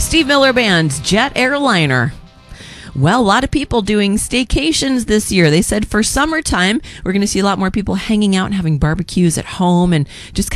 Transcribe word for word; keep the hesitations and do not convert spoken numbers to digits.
Steve Miller Band's Jet Airliner. Well, a lot of people doing staycations this year. They said for summertime, we're going to see a lot more people hanging out and having barbecues at home and just